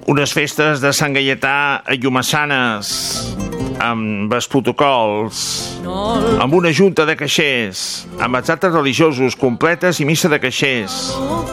unes festes de Sant Gaietà llumassanes, amb els protocols, amb una junta de caixers, amb els actes religiosos completes i missa de caixers,